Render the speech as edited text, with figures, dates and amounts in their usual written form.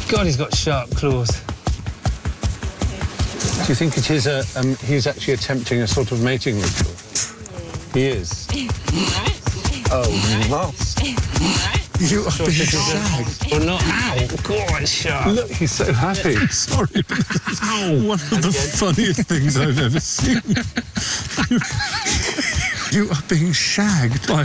God, he's got sharp claws. Do you think it is he's actually attempting a sort of mating ritual? He is. Oh, must. You are being shagged. Or not. Ow, God, it's sharp. Look, he's so happy. Sorry, but one of the funniest things I've ever seen. You are being shagged by